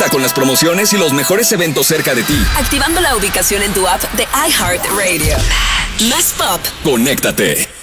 Conecta con las promociones y los mejores eventos cerca de ti. Activando la ubicación en tu app de iHeartRadio. Más pop. Conéctate.